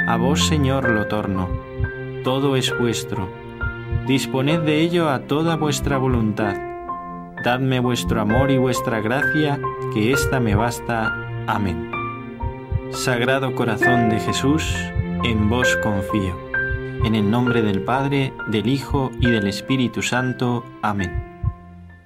A vos, Señor, lo torno. Todo es vuestro. Disponed de ello a toda vuestra voluntad. Dadme vuestro amor y vuestra gracia, que ésta me basta. Amén. Sagrado Corazón de Jesús, en vos confío. En el nombre del Padre, del Hijo y del Espíritu Santo. Amén.